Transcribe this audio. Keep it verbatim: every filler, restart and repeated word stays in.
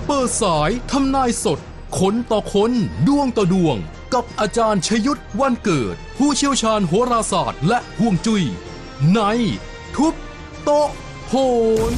เปิดสายทำนายสดคนต่อคนดวงต่อดวงกับอาจารย์ชยุทธวันเกิดผู้เชี่ยวชาญโหราศาสตร์และฮวงจุ้ยในทุบโต๊ะโหน